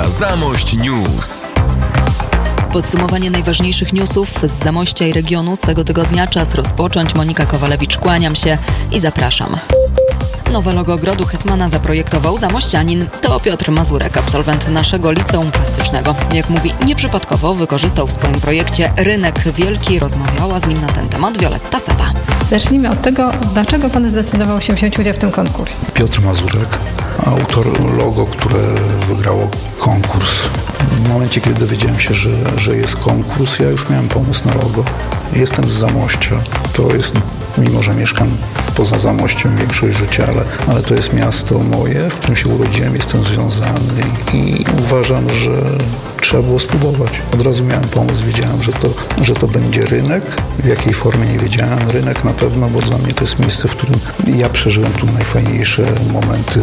Audycja Zamość News. Podsumowanie najważniejszych newsów z Zamościa i regionu z tego tygodnia. Czas rozpocząć. Monika Kowalewicz, kłaniam się i zapraszam. Nowe logo Ogrodu Hetmana zaprojektował zamościanin. To Piotr Mazurek, absolwent naszego liceum plastycznego. Jak mówi, nieprzypadkowo wykorzystał w swoim projekcie rynek wielki. Rozmawiała z nim na ten temat Wioletta Sawa. Zacznijmy od tego, dlaczego pan zdecydował się wziąć udział w tym konkursie? Piotr Mazurek, autor logo, które wygrało konkurs. W momencie, kiedy dowiedziałem się, że jest konkurs, ja już miałem pomysł na logo. Jestem z Zamościa. To jest, mimo że mieszkam poza Zamościem większość życia, ale to jest miasto moje, w którym się urodziłem, jestem związany i uważam, że trzeba było spróbować. Od razu miałem pomysł, wiedziałem, że to będzie rynek. W jakiej formie nie wiedziałem. Rynek na pewno, bo dla mnie to jest miejsce, w którym ja przeżyłem tu najfajniejsze momenty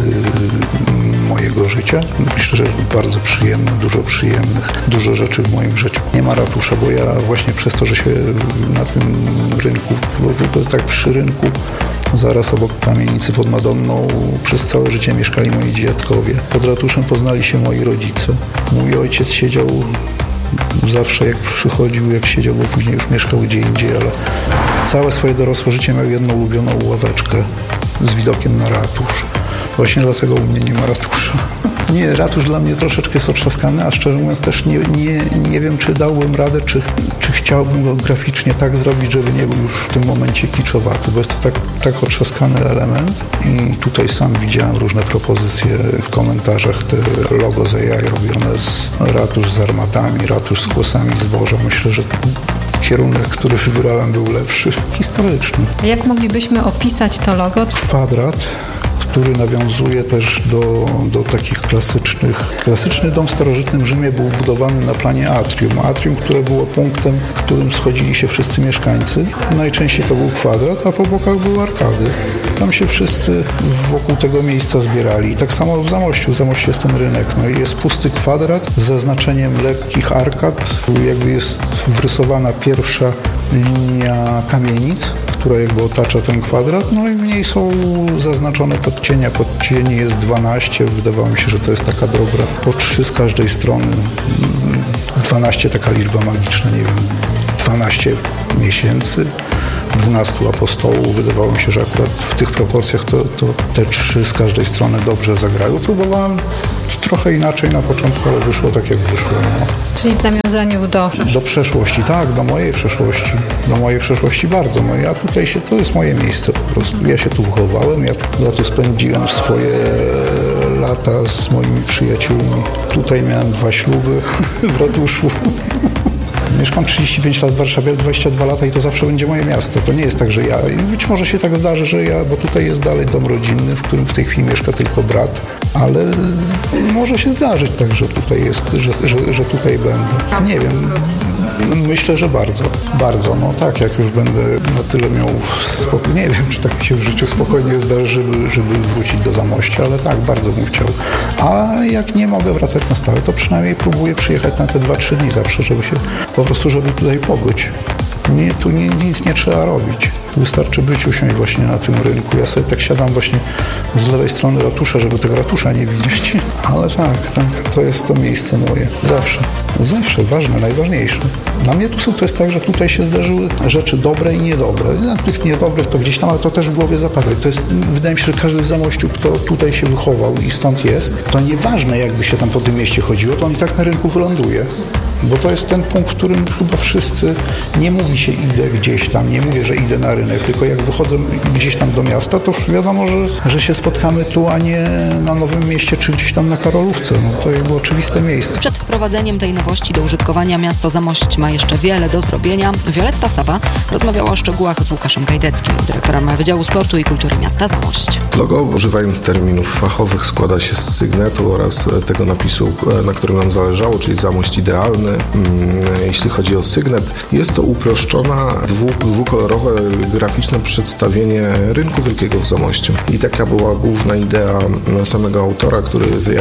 mojego życia. Myślę, że bardzo przyjemne, dużo przyjemnych, dużo rzeczy w moim życiu. Nie ma ratusza, bo ja właśnie przez to, że się na tym rynku, tak przy rynku, zaraz obok kamienicy pod Madonną, przez całe życie mieszkali moi dziadkowie. Pod ratuszem poznali się moi rodzice. Mój ojciec siedział zawsze, jak przychodził, jak siedział, bo później już mieszkał gdzie indziej, ale całe swoje dorosłe życie miał jedną ulubioną ławeczkę z widokiem na ratusz. Właśnie dlatego u mnie nie ma ratusza. Nie, ratusz dla mnie troszeczkę jest otrzaskany, a szczerze mówiąc też nie wiem, czy dałbym radę, czy chciałbym go graficznie tak zrobić, żeby nie był już w tym momencie kiczowaty, bo jest to tak otrzaskany element i tutaj sam widziałem różne propozycje w komentarzach, te logo z AI robione z ratusz z armatami, ratusz z kłosami zboża. Myślę, że kierunek, który wybrałem, był lepszy, historyczny. A jak moglibyśmy opisać to logo? Kwadrat, który nawiązuje też do takich klasycznych. Klasyczny dom w starożytnym Rzymie był budowany na planie atrium. Atrium, które było punktem, w którym schodzili się wszyscy mieszkańcy. Najczęściej to był kwadrat, a po bokach były arkady. Tam się wszyscy wokół tego miejsca zbierali. I tak samo w Zamościu. W Zamościu jest ten rynek. No i jest pusty kwadrat z zaznaczeniem lekkich arkad. Jakby jest wrysowana pierwsza linia kamienic, która jakby otacza ten kwadrat, no i w niej są zaznaczone podcienia. Podcieni jest 12, wydawało mi się, że to jest taka dobra, po 3 z każdej strony. 12 taka liczba magiczna, nie wiem, 12 miesięcy, 12 apostołów. Wydawało mi się, że akurat w tych proporcjach to te 3 z każdej strony dobrze zagrały. Próbowałem trochę inaczej na początku, ale wyszło tak, jak wyszło. No. Czyli w nawiązaniu do przeszłości. Tak, do mojej przeszłości. Do mojej przeszłości bardzo. No ja tutaj to jest moje miejsce po prostu. Ja się tu wychowałem, ja tu spędziłem swoje lata z moimi przyjaciółmi. Tutaj miałem 2 śluby w ratuszu. Mieszkam 35 lat w Warszawie, 22 lata i to zawsze będzie moje miasto. To nie jest tak, że ja... Być może się tak zdarzy, że ja... Bo tutaj jest dalej dom rodzinny, w którym w tej chwili mieszka tylko brat. Ale może się zdarzyć tak, że tutaj jest, że tutaj będę. Nie wiem. Myślę, że bardzo. Bardzo. No tak, jak już będę na tyle miał spokój. Nie wiem, czy tak mi się w życiu spokojnie zdarzy, żeby wrócić do Zamościa, ale tak, bardzo bym chciał. A jak nie mogę wracać na stałe, to przynajmniej próbuję przyjechać na te 2-3 dni zawsze, żeby się po prostu, żeby tutaj pobyć. Tu nic nie trzeba robić. Tu wystarczy być, usiąść właśnie na tym rynku. Ja sobie tak siadam właśnie z lewej strony ratusza, żeby tego ratusza nie widzieć. Ale tak, to jest to miejsce moje. Zawsze ważne, najważniejsze. Dla mnie to jest tak, że tutaj się zdarzyły rzeczy dobre i niedobre. Na tych niedobrych to gdzieś tam, ale to też w głowie zapadać. To jest, wydaje mi się, że każdy w Zamościu, kto tutaj się wychował i stąd jest, to nieważne, jakby się tam po tym mieście chodziło, to on i tak na rynku wyląduje. Bo to jest ten punkt, w którym chyba wszyscy, nie mówi się idę gdzieś tam, nie mówię, że idę na rynek, tylko jak wychodzę gdzieś tam do miasta, to już wiadomo, że się spotkamy tu, a nie na Nowym Mieście, czy gdzieś tam na Karolówce. No to jakby oczywiste miejsce. Przed wprowadzeniem tej nowości do użytkowania miasto Zamość ma jeszcze wiele do zrobienia. Wioletta Sawa rozmawiała o szczegółach z Łukaszem Gajdeckim, dyrektorem Wydziału Sportu i Kultury Miasta Zamość. Logo, używając terminów fachowych, składa się z sygnetu oraz tego napisu, na którym nam zależało, czyli Zamość idealny. Jeśli chodzi o sygnet, jest to uproszczona, dwukolorowe, graficzne przedstawienie rynku wielkiego w Zamościu. I taka była główna idea samego autora, który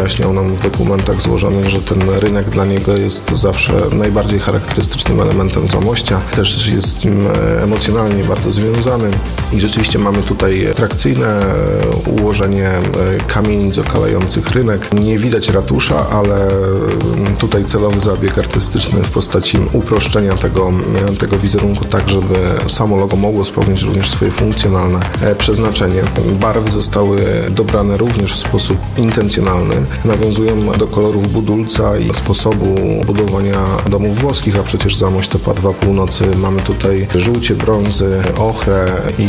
wyjaśniał nam w dokumentach złożonych, że ten rynek dla niego jest zawsze najbardziej charakterystycznym elementem Zamościa. Też jest z nim emocjonalnie bardzo związany i rzeczywiście mamy tutaj atrakcyjne ułożenie kamienic okalających rynek. Nie widać ratusza, ale tutaj celowy zabieg artystyczny w postaci uproszczenia tego wizerunku tak, żeby samo logo mogło spełnić również swoje funkcjonalne przeznaczenie. Barwy zostały dobrane również w sposób intencjonalny. Nawiązują do kolorów budulca i sposobu budowania domów włoskich, a przecież Zamość to Padwa Północy. Mamy tutaj żółcie, brązy, ochrę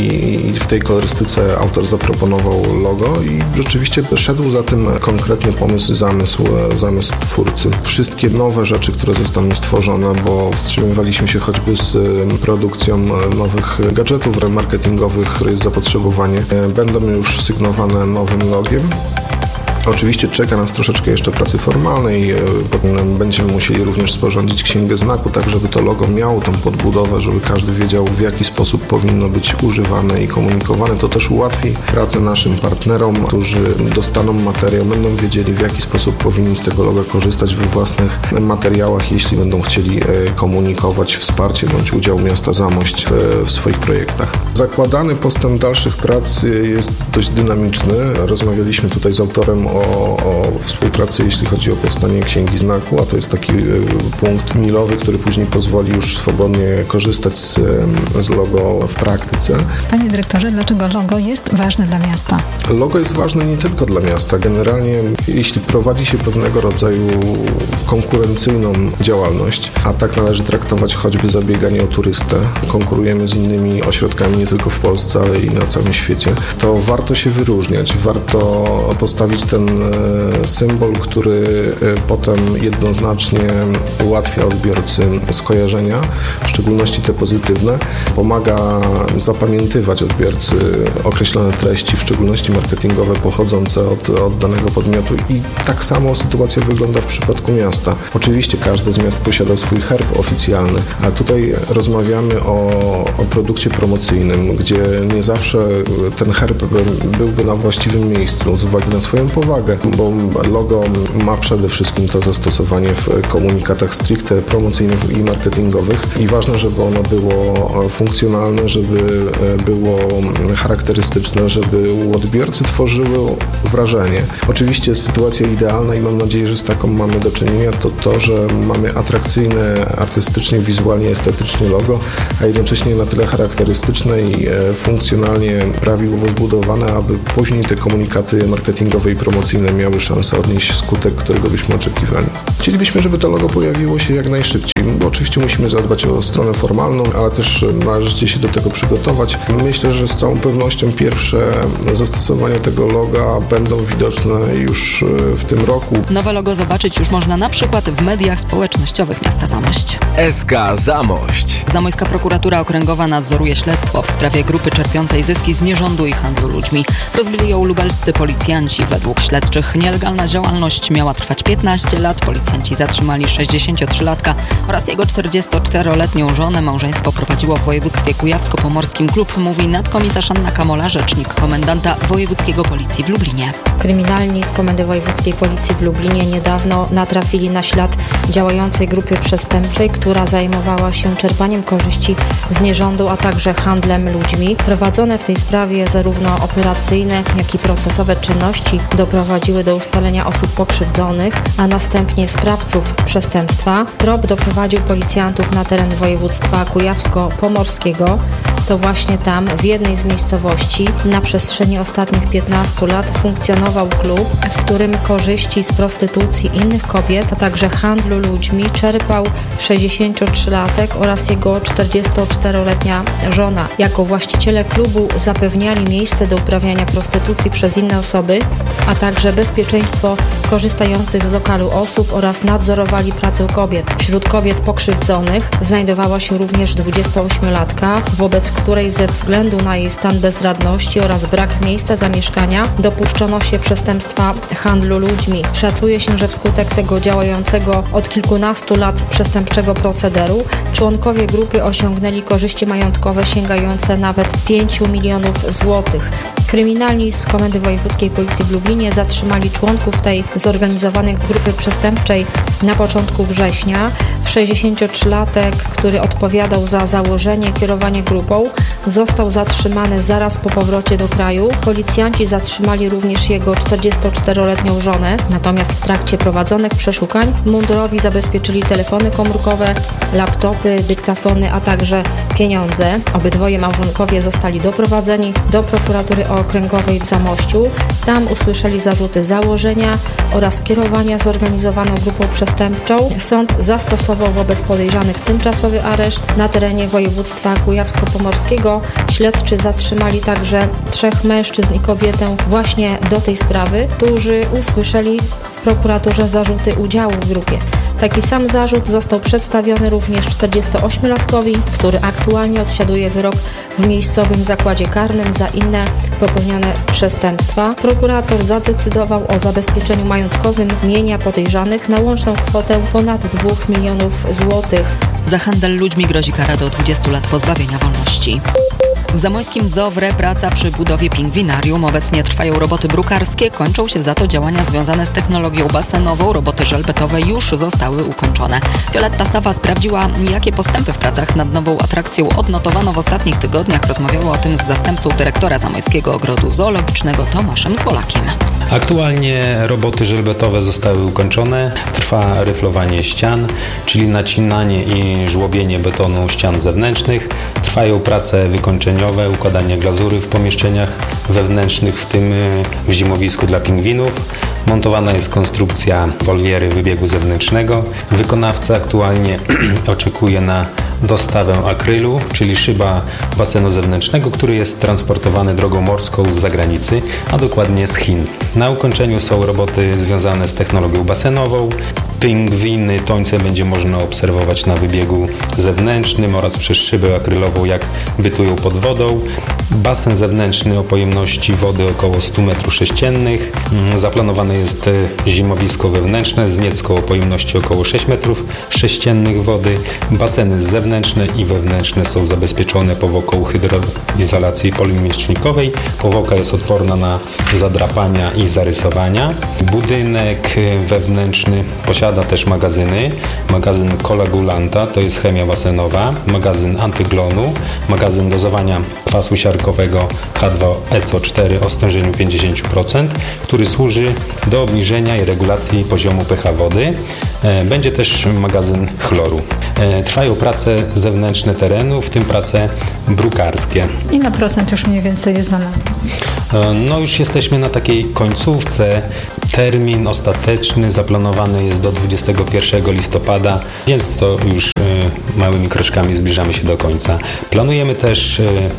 i w tej kolorystyce autor zaproponował logo i rzeczywiście szedł za tym konkretny pomysł, zamysł twórcy. Wszystkie nowe rzeczy, które zostaną stworzone, bo wstrzymywaliśmy się choćby z produkcją nowych gadżetów marketingowych, które jest zapotrzebowanie, będą już sygnowane nowym logiem. Oczywiście czeka nas troszeczkę jeszcze pracy formalnej, potem będziemy musieli również sporządzić księgę znaku, tak żeby to logo miało tą podbudowę, żeby każdy wiedział, w jaki sposób powinno być używane i komunikowane. To też ułatwi pracę naszym partnerom, którzy dostaną materiał, będą wiedzieli, w jaki sposób powinni z tego loga korzystać we własnych materiałach, jeśli będą chcieli komunikować wsparcie bądź udział miasta Zamość w swoich projektach. Zakładany postęp dalszych prac jest dość dynamiczny. Rozmawialiśmy tutaj z autorem o współpracy, jeśli chodzi o powstanie księgi znaku, a to jest taki punkt milowy, który później pozwoli już swobodnie korzystać z logo w praktyce. Panie dyrektorze, dlaczego logo jest ważne dla miasta? Logo jest ważne nie tylko dla miasta. Generalnie, jeśli prowadzi się pewnego rodzaju konkurencyjną działalność, a tak należy traktować choćby zabieganie o turystę, konkurujemy z innymi ośrodkami nie tylko w Polsce, ale i na całym świecie, to warto się wyróżniać, warto postawić ten symbol, który potem jednoznacznie ułatwia odbiorcy skojarzenia, w szczególności te pozytywne, pomaga zapamiętywać odbiorcy określone treści, w szczególności marketingowe, pochodzące od danego podmiotu i tak samo sytuacja wygląda w przypadku miasta. Oczywiście każde z miast posiada swój herb oficjalny, ale tutaj rozmawiamy o produkcie promocyjnym, gdzie nie zawsze ten herb byłby na właściwym miejscu z uwagi na swoją powagę, bo logo ma przede wszystkim to zastosowanie w komunikatach stricte promocyjnych i marketingowych i ważne, żeby ono było funkcjonalne, żeby było charakterystyczne, żeby u odbiorcy tworzyło wrażenie. Oczywiście sytuacja idealna i mam nadzieję, że z taką mamy do czynienia, to, że mamy atrakcyjne artystycznie, wizualnie, estetycznie logo, a jednocześnie na tyle charakterystyczne i funkcjonalnie prawidłowo zbudowane, aby później te komunikaty marketingowe i promocyjne miały szansę odnieść skutek, którego byśmy oczekiwali. Chcielibyśmy, żeby to logo pojawiło się jak najszybciej, bo oczywiście musimy zadbać o stronę formalną, ale też należycie się do tego przygotować. Myślę, że z całą pewnością pierwsze zastosowania tego loga będą widoczne już w tym roku. Nowe logo zobaczyć już można na przykład w mediach społecznościowych miasta Zamość. SK Zamość. Zamojska Prokuratura Okręgowa nadzoruje śledztwo w sprawie grupy czerpiącej zyski z nierządu i handlu ludźmi. Rozbili ją lubelscy policjanci. Według śledczych nielegalna działalność miała trwać 15 lat. Policjanci zatrzymali 63-latka oraz jego 44-letnią żonę. Małżeństwo prowadziło w województwie kujawsko-pomorskim. Klub mówi nadkomisarz Anna Kamola, rzecznik komendanta Wojewódzkiego Policji w Lublinie. Kryminalni z Komendy Wojewódzkiej Policji w Lublinie niedawno natrafili na ślad działającej grupy przestępczej, która zajmowała się czerpaniem korzyści z nierządu, a także handlem ludźmi. Prowadzone w tej sprawie zarówno operacyjne, jak i procesowe czynności doprowadziły do ustalenia osób pokrzywdzonych, a następnie sprawców przestępstwa. Trop doprowadził policjantów na teren województwa kujawsko-pomorskiego. To właśnie tam, w jednej z miejscowości, na przestrzeni ostatnich 15 lat funkcjonował klub, w którym korzyści z prostytucji innych kobiet, a także handlu ludźmi czerpał 63-latek oraz jego 44-letnia żona. Jako właściciele klubu zapewniali miejsce do uprawiania prostytucji przez inne osoby, a także bezpieczeństwo korzystających z lokalu osób oraz nadzorowali pracę kobiet. Wśród kobiet pokrzywdzonych znajdowała się również 28-latka, wobec której ze względu na jej stan bezradności oraz brak miejsca zamieszkania dopuszczono się przestępstwa handlu ludźmi. Szacuje się, że wskutek tego działającego od kilkunastu lat przestępczego procederu członkowie grupy osiągnęli korzyści majątkowe sięgające nawet 5 milionów złotych. Kryminalni z Komendy Wojewódzkiej Policji w Lublinie zatrzymali członków tej zorganizowanej grupy przestępczej na początku września. 63-latek, który odpowiadał za założenie i kierowanie grupą, został zatrzymany zaraz po powrocie do kraju. Policjanci zatrzymali również jego 44-letnią żonę, natomiast w trakcie prowadzonych przeszukań mundurowi zabezpieczyli telefony komórkowe, laptopy, dyktafony, a także pieniądze. Obydwoje małżonkowie zostali doprowadzeni do prokuratury okręgowej w Zamościu. Tam usłyszeli zarzuty założenia oraz kierowania zorganizowaną grupą przestępczą. Sąd zastosował wobec podejrzanych tymczasowy areszt na terenie województwa kujawsko-pomorskiego. Śledczy zatrzymali także 3 mężczyzn i kobietę właśnie do tej sprawy, którzy usłyszeli w prokuraturze zarzuty udziału w grupie. Taki sam zarzut został przedstawiony również 48-latkowi, który aktualnie odsiaduje wyrok w miejscowym zakładzie karnym za inne popełnione przestępstwa. Prokurator zadecydował o zabezpieczeniu majątkowym mienia podejrzanych na łączną kwotę ponad 2 milionów złotych. Za handel ludźmi grozi kara do 20 lat pozbawienia wolności. W zamojskim ZOWRE praca przy budowie pingwinarium. Obecnie trwają roboty brukarskie, kończą się za to działania związane z technologią basenową. Roboty żelbetowe już zostały ukończone. Violetta Sawa sprawdziła, jakie postępy w pracach nad nową atrakcją odnotowano w ostatnich tygodniach. Rozmawiała o tym z zastępcą dyrektora Zamojskiego Ogrodu Zoologicznego Tomaszem Zwolakiem. Aktualnie roboty żelbetowe zostały ukończone. Trwa ryflowanie ścian, czyli nacinanie i żłobienie betonu ścian zewnętrznych. Trwają prace wykończeniowe, układanie glazury w pomieszczeniach wewnętrznych, w tym w zimowisku dla pingwinów. Montowana jest konstrukcja woliery wybiegu zewnętrznego. Wykonawca aktualnie oczekuje na dostawę akrylu, czyli szyba basenu zewnętrznego, który jest transportowany drogą morską z zagranicy, a dokładnie z Chin. Na ukończeniu są roboty związane z technologią basenową. Pingwiny, tońce będzie można obserwować na wybiegu zewnętrznym oraz przez szybę akrylową, jak bytują pod wodą. Basen zewnętrzny o pojemności wody około 100 m3. Zaplanowane jest zimowisko wewnętrzne z niecką o pojemności około 6 m3 wody. Baseny zewnętrzne i wewnętrzne są zabezpieczone powłoką hydroizolacji polimetrznikowej. Powłoka jest odporna na zadrapania i zarysowania. Budynek wewnętrzny posiada też magazyny. Magazyn koagulanta, to jest chemia basenowa, magazyn antyglonu, magazyn dozowania kwasu siarkowego H2SO4 o stężeniu 50%, który służy do obniżenia i regulacji poziomu pH wody. Będzie też magazyn chloru. Trwają prace zewnętrzne terenu, w tym prace brukarskie. Ile procent już mniej więcej jest za nami? No już jesteśmy na takiej końcówce. Termin ostateczny zaplanowany jest do 21 listopada, więc to już małymi kroczkami zbliżamy się do końca. Planujemy też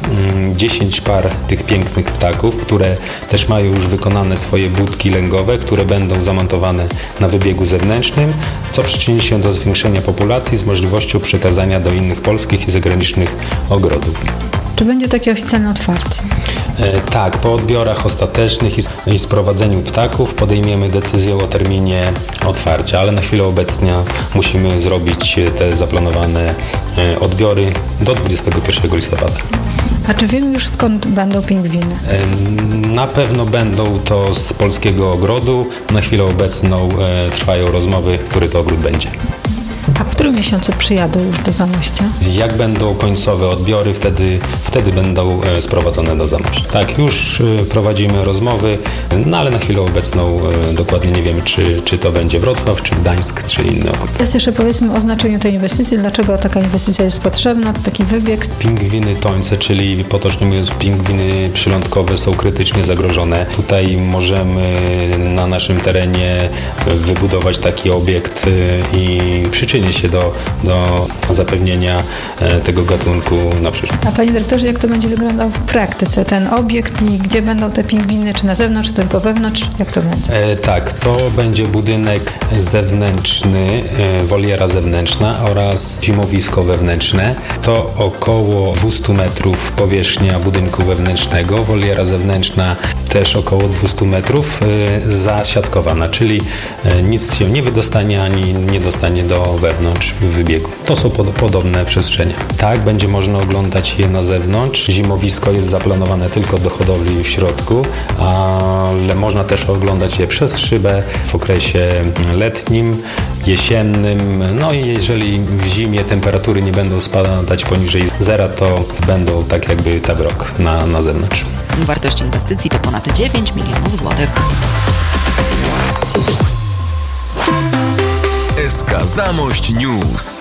10 par tych pięknych ptaków, które też mają już wykonane swoje budki lęgowe, które będą zamontowane na wybiegu zewnętrznym, co przyczyni się do zwiększenia populacji z możliwością przekazania do innych polskich i zagranicznych ogrodów. Czy będzie takie oficjalne otwarcie? Tak, po odbiorach ostatecznych i sprowadzeniu ptaków podejmiemy decyzję o terminie otwarcia, ale na chwilę obecną musimy zrobić te zaplanowane odbiory do 21 listopada. A czy wiemy już, skąd będą pingwiny? Na pewno będą to z polskiego ogrodu. Na chwilę obecną trwają rozmowy, który to ogród będzie. A w którym miesiącu przyjadą już do Zamościa? Jak będą końcowe odbiory, wtedy będą sprowadzone do Zamościa. Tak, już prowadzimy rozmowy, no ale na chwilę obecną dokładnie nie wiemy, czy to będzie Wrocław, czy Gdańsk, czy inny ogród. Teraz jeszcze powiedzmy o znaczeniu tej inwestycji. Dlaczego taka inwestycja jest potrzebna? Taki wybieg. Pingwiny tońce, czyli potocznie mówiąc pingwiny przylądkowe, są krytycznie zagrożone. Tutaj możemy na naszym terenie wybudować taki obiekt i przyczynić się do zapewnienia tego gatunku na przyszłość. A panie dyrektorze, jak to będzie wyglądało w praktyce? Ten obiekt i gdzie będą te pingwiny? Czy na zewnątrz, czy tylko wewnątrz? Jak to będzie? Tak, to będzie budynek zewnętrzny, woliera zewnętrzna oraz zimowisko wewnętrzne. To około 200 metrów powierzchnia budynku wewnętrznego. Woliera zewnętrzna też około 200 metrów, zasiatkowana, czyli nic się nie wydostanie ani nie dostanie do wewnątrz w wybiegu. To są podobne przestrzenie. Tak, będzie można oglądać je na zewnątrz. Zimowisko jest zaplanowane tylko do hodowli w środku, ale można też oglądać je przez szybę w okresie letnim, jesiennym. No i jeżeli w zimie temperatury nie będą spadać poniżej zera, to będą tak jakby cały rok na zewnątrz. Wartość inwestycji to ponad 9 milionów złotych. SK Zamość News.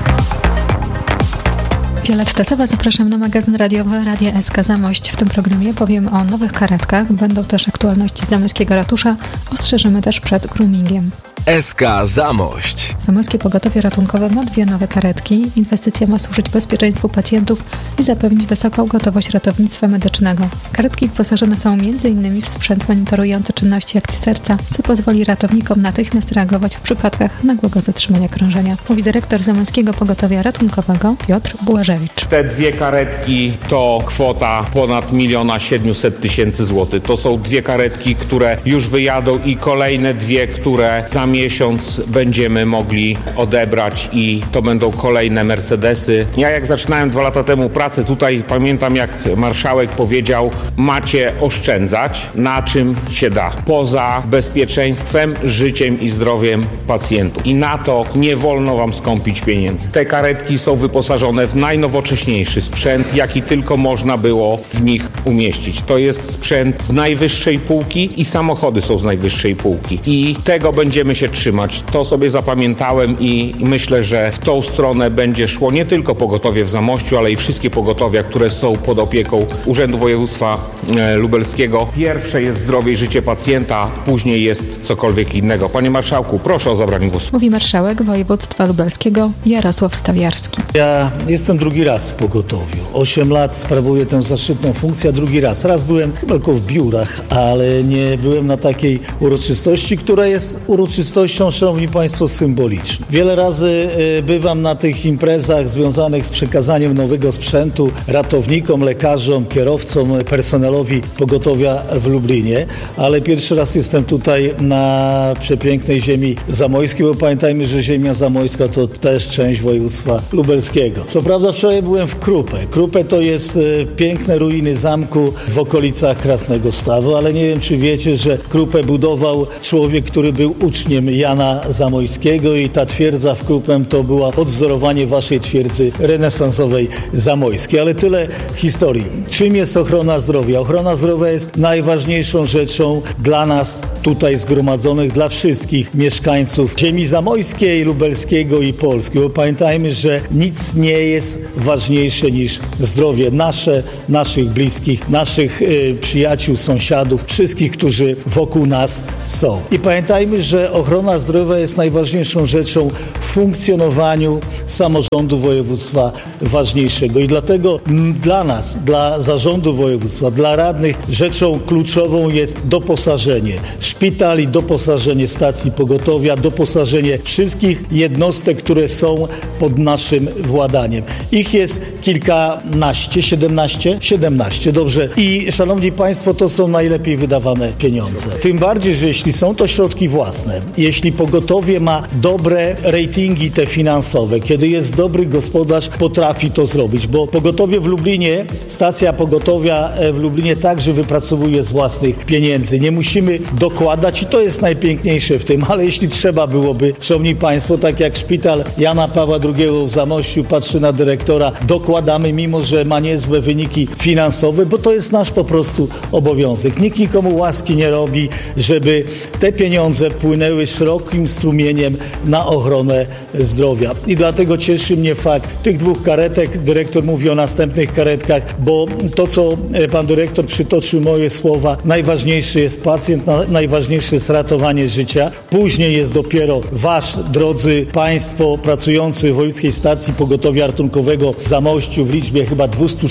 Violetta Sowa, zapraszam na magazyn radiowy Radia SK Zamość. W tym programie powiem o nowych karetkach. Będą też aktualności z zamojskiego ratusza. Ostrzeżymy też przed groomingiem. SK Zamość. Zamojskie Pogotowie Ratunkowe ma 2 nowe karetki. Inwestycja ma służyć bezpieczeństwu pacjentów i zapewnić wysoką gotowość ratownictwa medycznego. Karetki wyposażone są m.in. w sprzęt monitorujący czynności akcji serca, co pozwoli ratownikom natychmiast reagować w przypadkach nagłego zatrzymania krążenia. Mówi dyrektor Zamojskiego Pogotowia Ratunkowego Piotr Bułażewicz. Te 2 karetki to kwota ponad 1 700 000 złotych. To są 2 karetki, które już wyjadą i kolejne 2, które za miesiąc będziemy mogli odebrać i to będą kolejne Mercedesy. Ja jak zaczynałem 2 lata temu pracę tutaj, pamiętam jak marszałek powiedział, macie oszczędzać na czym się da. Poza bezpieczeństwem, życiem i zdrowiem pacjentów. I na to nie wolno wam skąpić pieniędzy. Te karetki są wyposażone w najnowocześniejszy sprzęt, jaki tylko można było w nich umieścić. To jest sprzęt z najwyższej półki i samochody są z najwyższej półki. I tego będziemy się trzymać. To sobie zapamiętałem i myślę, że w tą stronę będzie szło nie tylko pogotowie w Zamościu, ale i wszystkie pogotowia, które są pod opieką Urzędu Województwa Lubelskiego. Pierwsze jest zdrowie i życie pacjenta, później jest cokolwiek innego. Panie marszałku, proszę o zabranie głosu. Mówi marszałek województwa lubelskiego Jarosław Stawiarski. Ja jestem drugi raz w pogotowiu. 8 lat sprawuję tę zaszczytną funkcję, drugi raz. Raz byłem tylko w biurach, ale nie byłem na takiej uroczystości, która jest uroczystością, szanowni państwo, symboliczną. Wiele razy bywam na tych imprezach związanych z przekazaniem nowego sprzętu ratownikom, lekarzom, kierowcom, personelowi pogotowia w Lublinie, ale pierwszy raz jestem tutaj na przepięknej ziemi zamojskiej, bo pamiętajmy, że ziemia zamojska to też część województwa lubelskiego. Co prawda wczoraj byłem w Krupę. Krupę to jest piękne ruiny zamku w okolicach Krasnego Stawu, ale nie wiem, czy wiecie, że Krupę budował człowiek, który był uczniem Jana Zamojskiego i ta twierdza w Krupę to była odwzorowanie waszej twierdzy renesansowej zamojskiej. Ale tyle historii. Czym jest ochrona zdrowia? Ochrona zdrowia jest najważniejszą rzeczą dla nas tutaj zgromadzonych, dla wszystkich mieszkańców ziemi zamojskiej, lubelskiego i Polski. Bo pamiętajmy, że nic nie jest ważniejsze niż zdrowie nasze, naszych bliskich, naszych przyjaciół, sąsiadów, wszystkich, którzy wokół nas są. I pamiętajmy, że ochrona zdrowia jest najważniejszą rzeczą w funkcjonowaniu samorządu województwa ważniejszego. I dlatego dla nas, dla zarządu województwa, dla radnych rzeczą kluczową jest doposażenie szpitali, doposażenie stacji pogotowia, doposażenie wszystkich jednostek, które są pod naszym władaniem. Ich jest kilkanaście, 17? 17, dobrze. I szanowni państwo, to są najlepiej wydawane pieniądze. Tym bardziej, że jeśli są to środki własne, jeśli pogotowie ma dobre ratingi te finansowe, kiedy jest dobry gospodarz, potrafi to zrobić, bo pogotowie w Lublinie, stacja pogotowia w Lublinie także wypracowuje z własnych pieniędzy. Nie musimy dokładać i to jest najpiękniejsze w tym, ale jeśli trzeba byłoby, szanowni państwo, tak jak szpital Jana Pawła II w Zamościu, patrzy na dyrektora, dokładamy, mimo że ma niezłe wyniki finansowe, bo to jest nasz po prostu obowiązek. Nikt nikomu łaski nie robi, żeby te pieniądze płynęły szerokim strumieniem na ochronę zdrowia. I dlatego cieszy mnie fakt tych 2 karetek. Dyrektor mówi o następnych karetkach, bo to, co pan dyrektor przytoczył moje słowa, najważniejszy jest pacjent, najważniejsze jest ratowanie życia. Później jest dopiero wasz, drodzy państwo pracujący w Wojewódzkiej Stacji Pogotowia Ratunkowego w Zamościu w liczbie chyba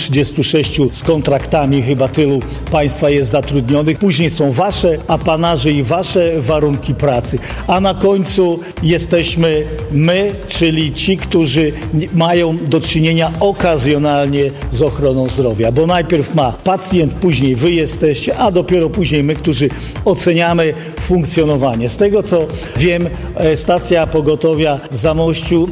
236 z kontraktami, chyba tylu państwa jest zatrudnionych. Później są wasze apanaże i wasze warunki pracy. A na końcu jesteśmy my, czyli ci, którzy mają do czynienia okazjonalnie z ochroną zdrowia, bo najpierw ma pacjent, później wy jesteście, a dopiero później my, którzy oceniamy funkcjonowanie. Z tego co wiem, stacja pogotowia w Zamościu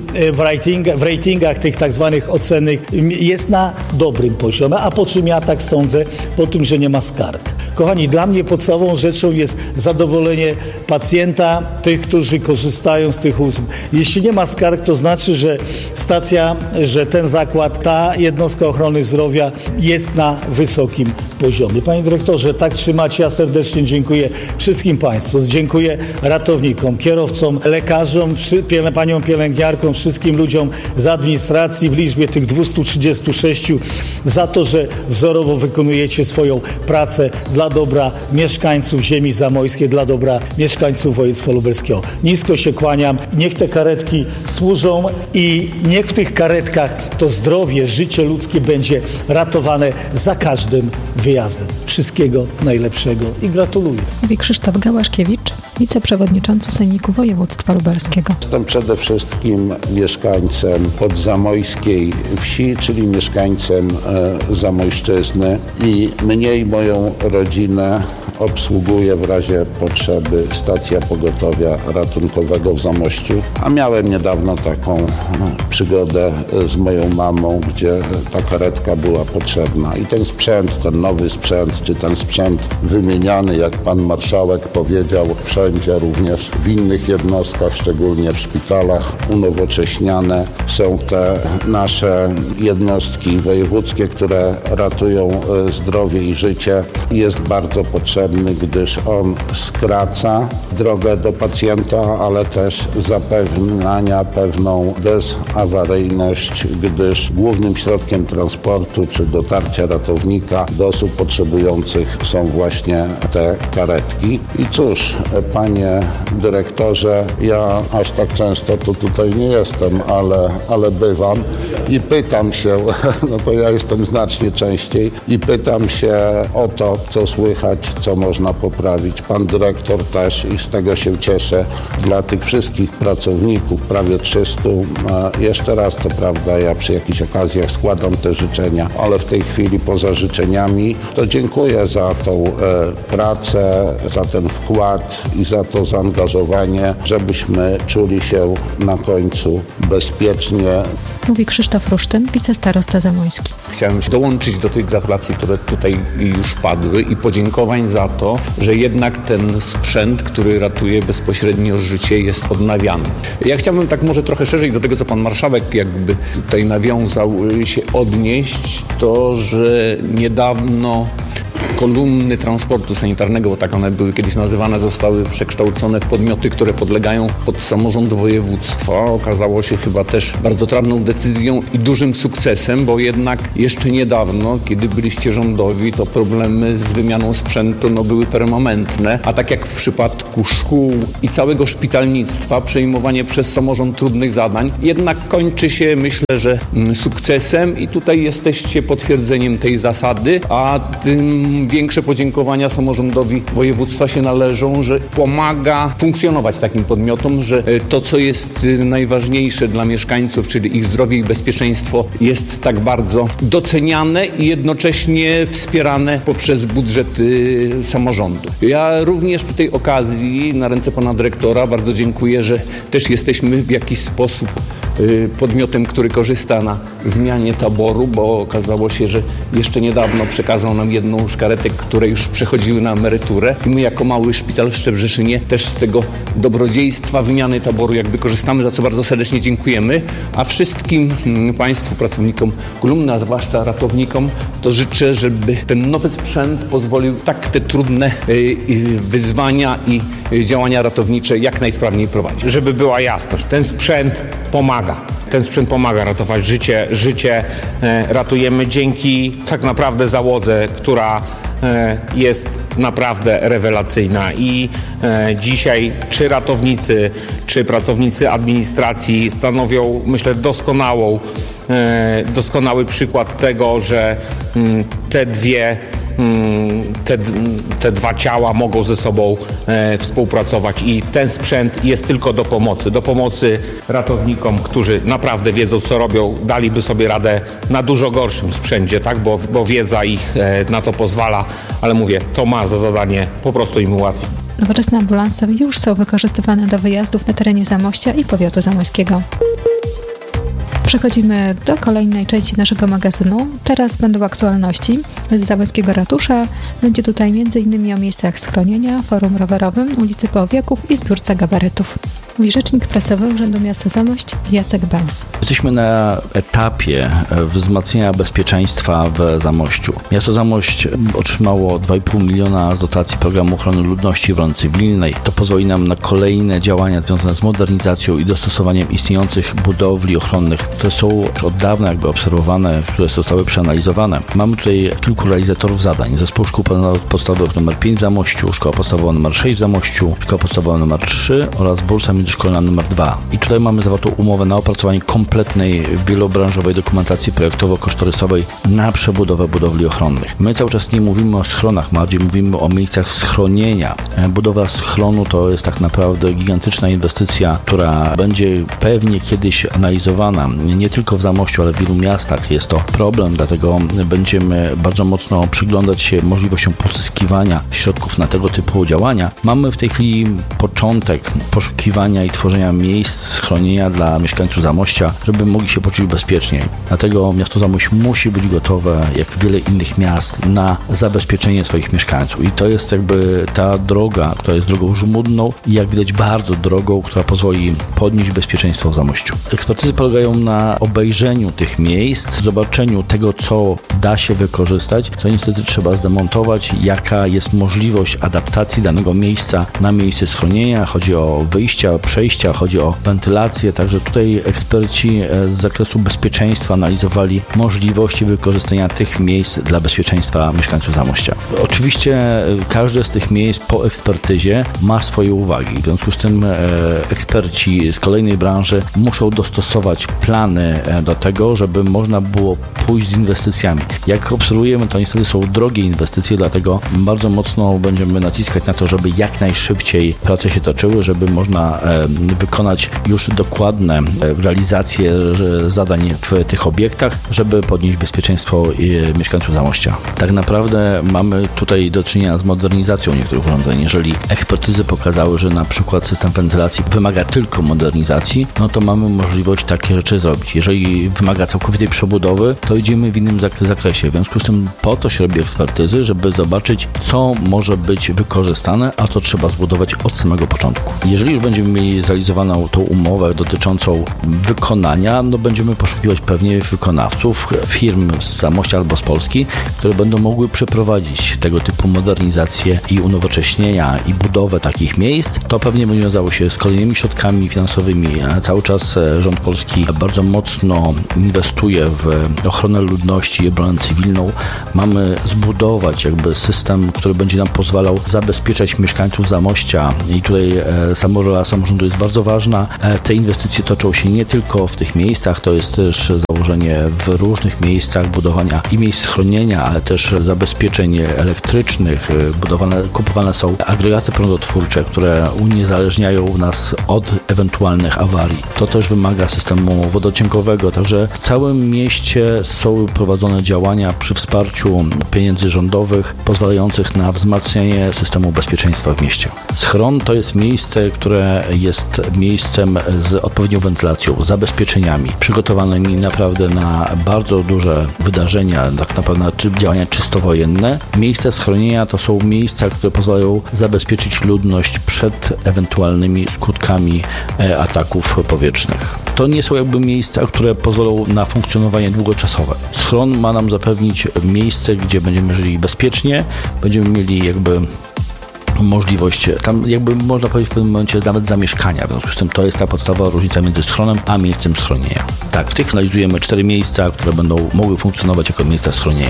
w ratingach tych tak zwanych ocennych jest na dobrym poziomie, a po czym ja tak sądzę, po tym, że nie ma skarg. Kochani, dla mnie podstawową rzeczą jest zadowolenie pacjenta, tych, którzy korzystają z tych usług. Jeśli nie ma skarg, to znaczy, że stacja, że ten zakład, ta jednostka ochrony zdrowia jest na wysokim poziomie. Panie dyrektorze, tak trzymać. Ja serdecznie dziękuję wszystkim Państwu. Dziękuję ratownikom, kierowcom, lekarzom, paniom pielęgniarkom, wszystkim ludziom z administracji w liczbie tych 236 za to, że wzorowo wykonujecie swoją pracę dla dobra mieszkańców ziemi zamojskiej, dla dobra mieszkańców województwa lubelskiego. Nisko się kłaniam. Niech te karetki służą i niech w tych karetkach to zdrowie, życie ludzkie będzie ratowane za każdym wyjazdem. Wszystkiego najlepszego i gratuluję. Mówi Krzysztof Gałaszkiewicz, wiceprzewodniczący Sejmiku Województwa Lubelskiego. Jestem przede wszystkim mieszkańcem podzamojskiej wsi, czyli mieszkańcem Zamojszczyzny i mnie i moją rodzinę obsługuje w razie potrzeby stacja pogotowia ratunkowego w Zamościu. A miałem niedawno taką przygodę z moją mamą, gdzie ta karetka była potrzebna. I ten sprzęt, ten nowy sprzęt, czy ten sprzęt wymieniany, jak pan marszałek powiedział, wszędzie, również w innych jednostkach, szczególnie w szpitalach, unowocześniane są te nasze jednostki wojewódzkie, które ratują zdrowie i życie. Jest bardzo potrzebny, gdyż on skraca drogę do pacjenta, ale też zapewnia pewną bezawaryjność, gdyż głównym środkiem transportu czy dotarcia ratownika do osób potrzebujących są właśnie te karetki. I cóż, panie dyrektorze, ja aż tak często to tutaj nie jestem, ale bywam i pytam się, no to ja jestem znacznie częściej i pytam się o to, co słychać, co można poprawić. Pan dyrektor też i z tego się cieszę dla tych wszystkich pracowników, prawie 300. Jeszcze raz, to prawda, ja przy jakichś okazjach składam te życzenia, ale w tej chwili poza życzeniami to dziękuję za tą pracę, za ten wkład i za to zaangażowanie, żebyśmy czuli się na końcu bezpiecznie. Mówi Krzysztof Rusztyn, wicestarosta zamojski. Chciałem się dołączyć do tych gratulacji, które tutaj już padły i podziękowań za to, że jednak ten sprzęt, który ratuje bezpośrednio życie, jest odnawiany. Ja chciałbym tak może trochę szerzej do tego, co pan marszałek jakby tutaj nawiązał, się odnieść, to, że niedawno kolumny transportu sanitarnego, bo tak one były kiedyś nazywane, zostały przekształcone w podmioty, które podlegają pod samorząd województwa. Okazało się chyba też bardzo trafną decyzją i dużym sukcesem, bo jednak jeszcze niedawno, kiedy byliście rządowi, to problemy z wymianą sprzętu były permanentne, a tak jak w przypadku szkół i całego szpitalnictwa, przejmowanie przez samorząd trudnych zadań jednak kończy się, myślę, że sukcesem i tutaj jesteście potwierdzeniem tej zasady, a tym większe podziękowania samorządowi województwa się należą, że pomaga funkcjonować takim podmiotom, że to, co jest najważniejsze dla mieszkańców, czyli ich zdrowie i bezpieczeństwo, jest tak bardzo doceniane i jednocześnie wspierane poprzez budżety samorządu. Ja również w tej okazji na ręce pana dyrektora bardzo dziękuję, że też jesteśmy w jakiś sposób podmiotem, który korzysta na zmianie taboru, bo okazało się, że jeszcze niedawno przekazał nam jedną z karetek, które już przechodziły na emeryturę. I my jako mały szpital w Szczebrzeszynie też z tego dobrodziejstwa wymiany taboru jakby korzystamy, za co bardzo serdecznie dziękujemy. A wszystkim państwu, pracownikom kolumny, a zwłaszcza ratownikom, to życzę, żeby ten nowy sprzęt pozwolił tak te trudne wyzwania i działania ratownicze jak najsprawniej prowadzić. Żeby była jasność, ten sprzęt pomaga. Ten sprzęt pomaga ratować życie ratujemy dzięki tak naprawdę załodze, która jest naprawdę rewelacyjna i dzisiaj czy ratownicy, czy pracownicy administracji stanowią, myślę, doskonały przykład tego, że te dwie te dwa ciała mogą ze sobą współpracować i ten sprzęt jest tylko do pomocy ratownikom, którzy naprawdę wiedzą, co robią, daliby sobie radę na dużo gorszym sprzęcie, tak? Bo wiedza ich na to pozwala, ale mówię, to ma za zadanie po prostu im ułatwić. Nowoczesne ambulanse już są wykorzystywane do wyjazdów na terenie Zamościa i powiatu zamojskiego. Przechodzimy do kolejnej części naszego magazynu. Teraz będą aktualności z zamojskiego ratusza. Będzie tutaj m.in. o miejscach schronienia, forum rowerowym, ulicy Połowieków i zbiórce gabarytów. Mówi rzecznik prasowy Urzędu Miasta Zamość Jacek Bęs. Jesteśmy na etapie wzmacniania bezpieczeństwa w Zamościu. Miasto Zamość otrzymało 2,5 miliona z dotacji Programu Ochrony Ludności i Obrony Cywilnej. To pozwoli nam na kolejne działania związane z modernizacją i dostosowaniem istniejących budowli ochronnych, które są już od dawna obserwowane, które zostały przeanalizowane. Mamy tutaj kilku realizatorów zadań. Zespół Szkół Podstawowych nr 5 w Zamościu, Szkoła Podstawowa nr 6 w Zamościu, Szkoła Podstawowa nr 3 oraz bursa międzyszkolna nr 2. I tutaj mamy zawartą umowę na opracowanie kompletnej, wielobranżowej dokumentacji projektowo-kosztorysowej na przebudowę budowli ochronnych. My cały czas nie mówimy o schronach, bardziej mówimy o miejscach schronienia. Budowa schronu to jest tak naprawdę gigantyczna inwestycja, która będzie pewnie kiedyś analizowana. Nie tylko w Zamościu, ale w wielu miastach jest to problem, dlatego będziemy bardzo mocno przyglądać się możliwościom pozyskiwania środków na tego typu działania. Mamy w tej chwili początek poszukiwania i tworzenia miejsc schronienia dla mieszkańców Zamościa, żeby mogli się poczuć bezpieczniej. Dlatego miasto Zamość musi być gotowe, jak wiele innych miast, na zabezpieczenie swoich mieszkańców. I to jest jakby ta droga, która jest drogą żmudną i jak widać bardzo drogą, która pozwoli podnieść bezpieczeństwo w Zamościu. Ekspertyzy polegają na obejrzeniu tych miejsc, zobaczeniu tego, co da się wykorzystać, co niestety trzeba zdemontować, jaka jest możliwość adaptacji danego miejsca na miejsce schronienia. Chodzi o wyjścia, przejścia, chodzi o wentylację, także tutaj eksperci z zakresu bezpieczeństwa analizowali możliwości wykorzystania tych miejsc dla bezpieczeństwa mieszkańców Zamościa. Oczywiście każde z tych miejsc po ekspertyzie ma swoje uwagi. W związku z tym eksperci z kolejnej branży muszą dostosować plany do tego, żeby można było pójść z inwestycjami. Jak obserwujemy, to niestety są drogie inwestycje, dlatego bardzo mocno będziemy naciskać na to, żeby jak najszybciej prace się toczyły, żeby można wykonać już dokładne realizacje zadań w tych obiektach, żeby podnieść bezpieczeństwo mieszkańców Zamościa. Tak naprawdę mamy tutaj do czynienia z modernizacją niektórych urządzeń. Jeżeli ekspertyzy pokazały, że na przykład system wentylacji wymaga tylko modernizacji, no to mamy możliwość takie rzeczy zrobić. Jeżeli wymaga całkowitej przebudowy, to idziemy w innym zakresie. W związku z tym po to się robi ekspertyzy, żeby zobaczyć, co może być wykorzystane, a co trzeba zbudować od samego początku. Jeżeli już będziemy mieli zrealizowaną tą umowę dotyczącą wykonania, no będziemy poszukiwać pewnie wykonawców, firm z Zamościa albo z Polski, które będą mogły przeprowadzić tego typu modernizację i unowocześnienia i budowę takich miejsc. To pewnie będzie wiązało się z kolejnymi środkami finansowymi. Cały czas rząd polski bardzo mocno inwestuje w ochronę ludności i obronę cywilną. Mamy zbudować jakby system, który będzie nam pozwalał zabezpieczać mieszkańców Zamościa i tutaj rola samorządu jest bardzo ważna. Te inwestycje toczą się nie tylko w tych miejscach, to jest też założenie w różnych miejscach budowania i miejsc schronienia, ale też zabezpieczeń elektrycznych. Kupowane są agregaty prądotwórcze, które uniezależniają nas od ewentualnych awarii. To też wymaga systemu wodociągowego, także w całym mieście są prowadzone działania przy wsparciu pieniędzy rządowych pozwalających na wzmacnianie systemu bezpieczeństwa w mieście. Schron to jest miejsce, które jest miejscem z odpowiednią wentylacją, zabezpieczeniami, przygotowanymi naprawdę na bardzo duże wydarzenia, tak naprawdę działania czysto wojenne. Miejsca schronienia to są miejsca, które pozwalają zabezpieczyć ludność przed ewentualnymi skutkami ataków powietrznych. To nie są jakby miejsca, które pozwolą na funkcjonowanie długoczasowe. Schron ma nam zapewnić miejsce, gdzie będziemy żyli bezpiecznie, będziemy mieli jakby możliwość, tam jakby można powiedzieć w pewnym momencie nawet zamieszkania. W związku z tym to jest ta podstawowa różnica między schronem a miejscem schronienia. Tak, w tych analizujemy 4 miejsca, które będą mogły funkcjonować jako miejsca schronienia.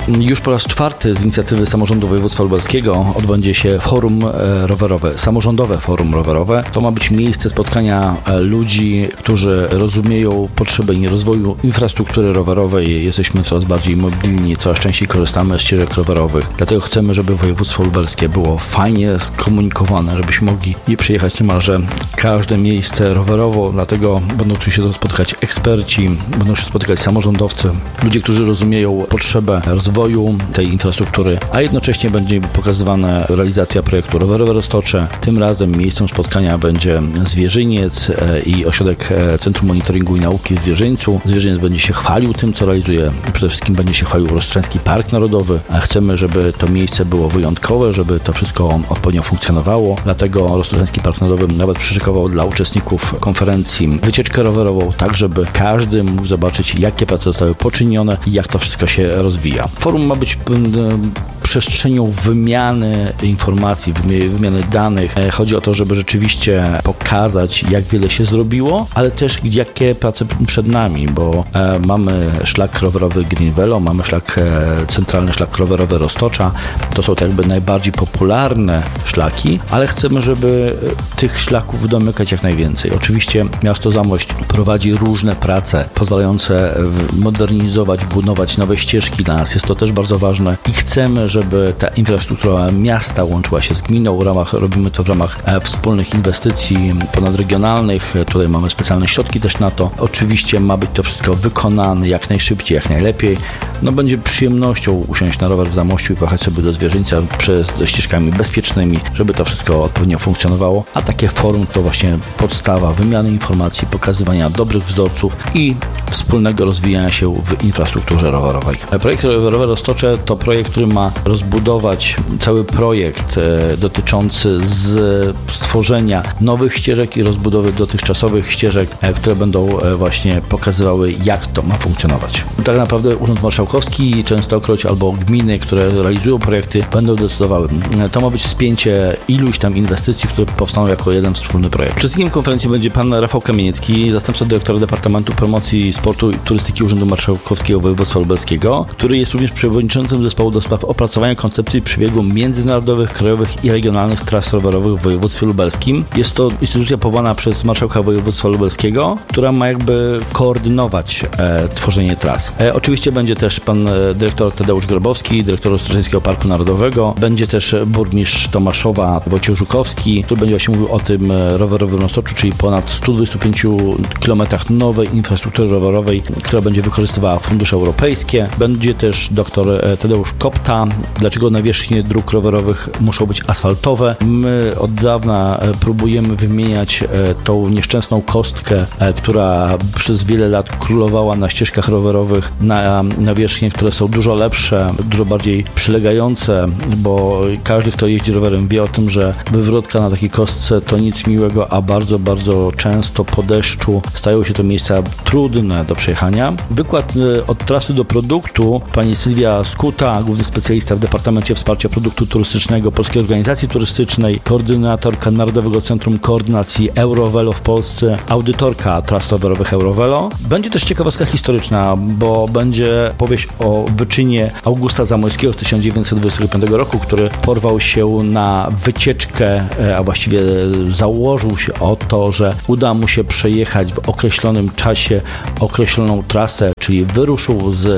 Już po raz 4 z inicjatywy Samorządu Województwa Lubelskiego odbędzie się forum rowerowe, samorządowe forum rowerowe. To ma być miejsce spotkania ludzi, którzy rozumieją potrzeby rozwoju infrastruktury rowerowej. Jesteśmy coraz bardziej mobilni, coraz częściej korzystamy z ścieżek rowerowych. Dlatego chcemy, żeby województwo lubelskie było fajnie skomunikowane, żebyśmy mogli przyjechać niemalże każde miejsce rowerowo. Dlatego będą tu się spotykać eksperci, będą się spotykać samorządowcy, ludzie, którzy rozumieją potrzebę rozwoju tej infrastruktury, a jednocześnie będzie pokazywana realizacja projektu Rowerowe Roztocze. Tym razem miejscem spotkania będzie Zwierzyniec i ośrodek Centrum Monitoringu i Nauki w Zwierzyńcu. Zwierzyniec będzie się chwalił tym, co realizuje. Przede wszystkim będzie się chwalił Rozstrzeński Park Narodowy. Chcemy, żeby to miejsce było wyjątkowe, żeby to wszystko odpowiednio funkcjonowało. Dlatego Rozstrzeński Park Narodowy nawet przyszykował dla uczestników konferencji wycieczkę rowerową, tak żeby każdy mógł zobaczyć, jakie prace zostały poczynione i jak to wszystko się rozwija. Forum ma być przestrzenią wymiany informacji, wymiany danych. Chodzi o to, żeby rzeczywiście pokazać, jak wiele się zrobiło, ale też jakie prace przed nami, bo mamy szlak rowerowy Green Velo, mamy centralny szlak rowerowy Roztocza. To są tak jakby najbardziej popularne szlaki, ale chcemy, żeby tych szlaków domykać jak najwięcej. Oczywiście miasto Zamość prowadzi różne prace pozwalające modernizować, budować nowe ścieżki dla nas. Jest to też bardzo ważne i chcemy, żeby ta infrastruktura miasta łączyła się z gminą. Robimy to w ramach wspólnych inwestycji ponadregionalnych. Tutaj mamy specjalne środki też na to. Oczywiście ma być to wszystko wykonane jak najszybciej, jak najlepiej. Będzie przyjemnością usiąść na rower w Zamościu i pojechać sobie do Zwierzyńca ścieżkami bezpiecznymi, żeby to wszystko odpowiednio funkcjonowało. A takie forum to właśnie podstawa wymiany informacji, pokazywania dobrych wzorców i wspólnego rozwijania się w infrastrukturze rowerowej. Projekt Rowerowe Roztocze to projekt, który ma rozbudować cały projekt dotyczący stworzenia nowych ścieżek i rozbudowy dotychczasowych ścieżek, które będą właśnie pokazywały, jak to ma funkcjonować. Tak naprawdę Urząd Marszałkowski, Częstokroć albo gminy, które realizują projekty, będą decydowały. To ma być spięcie iluś tam inwestycji, które powstaną jako jeden wspólny projekt. Uczestnikiem konferencji będzie pan Rafał Kamieniecki, zastępca dyrektora Departamentu Promocji Sportu i Turystyki Urzędu Marszałkowskiego Województwa Lubelskiego, który jest również przewodniczącym zespołu do spraw opracowania koncepcji przebiegu międzynarodowych, krajowych i regionalnych tras rowerowych w województwie lubelskim. Jest to instytucja powołana przez marszałka województwa lubelskiego, która ma jakby koordynować tworzenie tras. Oczywiście będzie też pan dyrektor Tadeusz Grabowski, dyrektor Rozstrzeńskiego Parku Narodowego. Będzie też burmistrz Tomaszowa Wojciech Żukowski, który będzie właśnie mówił o tym rowerowym Roztoczu, czyli ponad 125 km nowej infrastruktury rowerowej, która będzie wykorzystywała fundusze europejskie. Będzie też dr Tadeusz Kopta. Dlaczego nawierzchnie dróg rowerowych muszą być asfaltowe? My od dawna próbujemy wymieniać tą nieszczęsną kostkę, która przez wiele lat królowała na ścieżkach rowerowych, na nawierzchnie, które są dużo lepsze, dużo bardziej przylegające, bo każdy, kto jeździ rowerem, wie o tym, że wywrotka na takiej kostce to nic miłego, a bardzo, bardzo często po deszczu stają się to miejsca trudne do przejechania. Wykład od trasy do produktu pani Sylwia Skuta, główny specjalista w Departamencie Wsparcia Produktu Turystycznego Polskiej Organizacji Turystycznej, koordynatorka Narodowego Centrum Koordynacji Eurovelo w Polsce, audytorka tras rowerowych Eurovelo. Będzie też ciekawostka historyczna, bo będzie powieść o wyczynie Augusta Zamojskiego z 1925 roku, który porwał się na wycieczkę, a właściwie założył się o to, że uda mu się przejechać w określonym czasie określoną trasę, czyli wyruszył z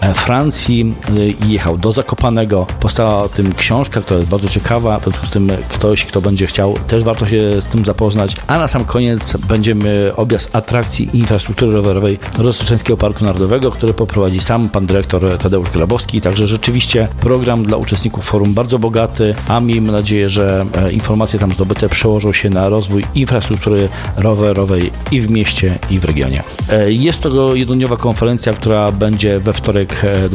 Francji i jechał do Zakopanego. Powstała o tym książka, która jest bardzo ciekawa, w związku z tym ktoś, kto będzie chciał, też warto się z tym zapoznać. A na sam koniec będziemy objazd atrakcji i infrastruktury rowerowej Rozstrzeńskiego Parku Narodowego, który poprowadzi sam pan dyrektor Tadeusz Grabowski. Także rzeczywiście program dla uczestników forum bardzo bogaty, a miejmy nadzieję, że informacje tam zdobyte przełożą się na rozwój infrastruktury rowerowej i w mieście, i w regionie. Jest to jednodniowa konferencja, która będzie we wtorek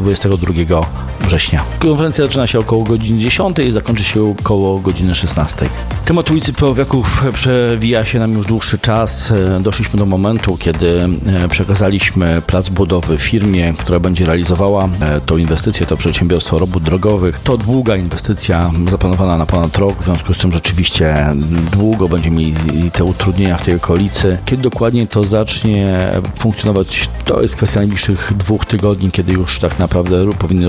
22 września. Konferencja zaczyna się około godziny 10 i zakończy się około godziny 16. Temat ulicy Powiaków przewija się nam już dłuższy czas. Doszliśmy do momentu, kiedy przekazaliśmy plac budowy firmie, która będzie realizowała tą inwestycję, to przedsiębiorstwo robót drogowych. To długa inwestycja, zaplanowana na ponad rok, w związku z tym rzeczywiście długo będziemy mieli te utrudnienia w tej okolicy. Kiedy dokładnie to zacznie funkcjonować, to jest kwestia najbliższych 2 tygodni, kiedy już tak naprawdę powinny ruszyć prace.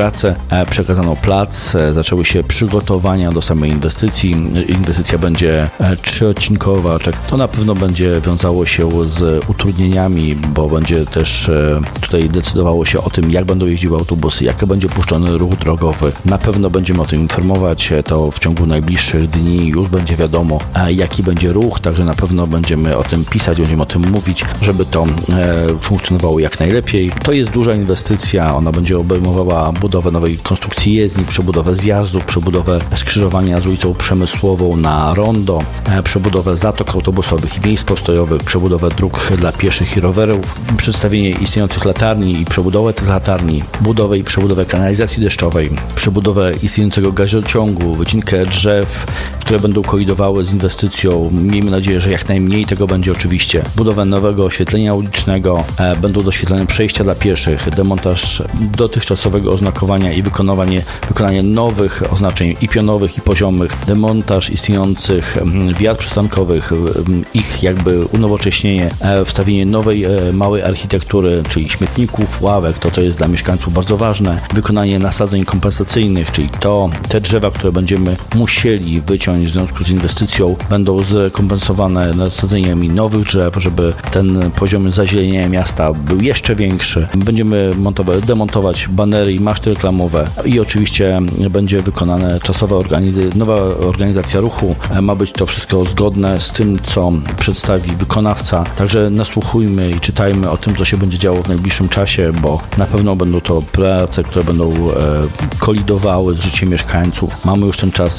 pracę, przekazano plac, zaczęły się przygotowania do samej inwestycji. Inwestycja będzie 3-odcinkowa, to na pewno będzie wiązało się z utrudnieniami, bo będzie też tutaj decydowało się o tym, jak będą jeździły autobusy, jak będzie puszczony ruch drogowy. Na pewno będziemy o tym informować, to w ciągu najbliższych dni już będzie wiadomo, jaki będzie ruch, także na pewno będziemy o tym pisać, będziemy o tym mówić, żeby to funkcjonowało jak najlepiej. To jest duża inwestycja, ona będzie obejmowała budowę nowej konstrukcji jezdni, przebudowę zjazdów, przebudowę skrzyżowania z ulicą Przemysłową na rondo, przebudowę zatok autobusowych i miejsc postojowych, przebudowę dróg dla pieszych i rowerów, przedstawienie istniejących latarni i przebudowę tych latarni, budowę i przebudowę kanalizacji deszczowej, przebudowę istniejącego gazociągu, wycinkę drzew, które będą kolidowały z inwestycją. Miejmy nadzieję, że jak najmniej tego będzie oczywiście. Budowę nowego oświetlenia ulicznego, będą doświetlone przejścia dla pieszych, demontaż dotychczasowego oznakowania i wykonanie nowych oznaczeń i pionowych, i poziomych, demontaż istniejących wjazd przystankowych, ich jakby unowocześnienie, wstawienie nowej, małej architektury, czyli śmietników, ławek, to co jest dla mieszkańców bardzo ważne, wykonanie nasadzeń kompensacyjnych, czyli te drzewa, które będziemy musieli wyciąć w związku z inwestycją, będą zrekompensowane nasadzeniami nowych drzew, żeby ten poziom zazielenienia miasta był jeszcze większy. Będziemy demontować banery i maszty reklamowe i oczywiście będzie wykonane nowa organizacja ruchu. Ma być to wszystko zgodne z tym, co przedstawi wykonawca. Także nasłuchujmy i czytajmy o tym, co się będzie działo w najbliższym czasie, bo na pewno będą to prace, które będą kolidowały z życiem mieszkańców. Mamy już ten czas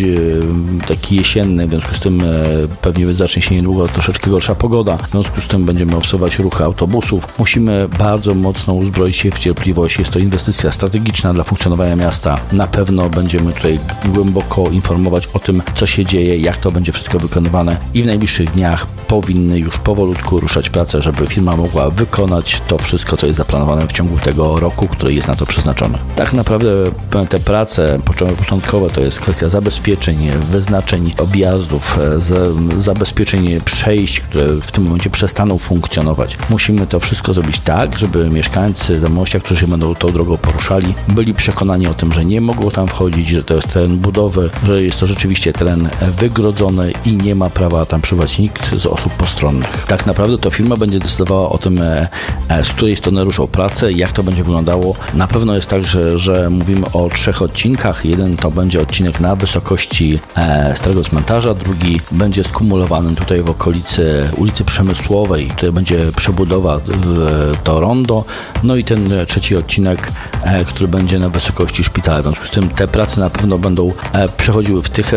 taki jesienny, w związku z tym pewnie zacznie się niedługo troszeczkę gorsza pogoda. W związku z tym będziemy obserwować ruchy autobusów. Musimy bardzo mocno uzbroić się w cierpliwość. Jest to inwestycja strategiczna dla funkcjonowania miasta. Na pewno będziemy tutaj głęboko informować o tym, co się dzieje, jak to będzie wszystko wykonywane i w najbliższych dniach powinny już powolutku ruszać prace, żeby firma mogła wykonać to wszystko, co jest zaplanowane w ciągu tego roku, który jest na to przeznaczony. Tak naprawdę te prace początkowe to jest kwestia zabezpieczeń, wyznaczeń objazdów, zabezpieczeń przejść, które w tym momencie przestaną funkcjonować. Musimy to wszystko zrobić tak, żeby mieszkańcy Zamościa, którzy się będą tą drogą poruszali, byli przekonani o tym, że nie mogą tam wchodzić, że to jest teren budowy, że jest to rzeczywiście teren wygrodzony i nie ma prawa tam przebywać nikt z osób postronnych. Tak naprawdę to firma będzie decydowała o tym, z której strony ruszą pracę, jak to będzie wyglądało. Na pewno jest tak, że mówimy o 3 odcinkach. Jeden to będzie odcinek na wysokości Starego Cmentarza, drugi będzie skumulowany tutaj w okolicy ulicy Przemysłowej, tutaj będzie przebudowa to rondo, no i ten 3 odcinek, który będzie na wysokości szpitala. W związku z tym te prace na pewno będą przechodziły w tych